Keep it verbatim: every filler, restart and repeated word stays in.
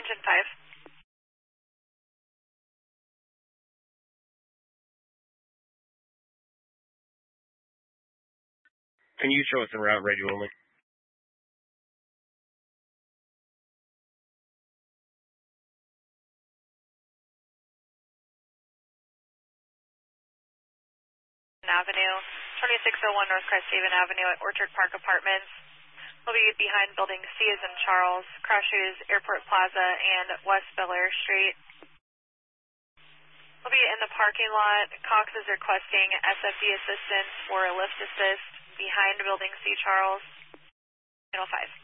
engine five. Can you show us en route radio only? Avenue, twenty-six oh one North Crest Haven Avenue at Orchard Park Apartments. We'll be behind building C as in Charles, crosses Airport Plaza and West Bel Air Street. We'll be in the parking lot. Cox is requesting S F D assistance for a lift assist behind building C Charles. Channel five.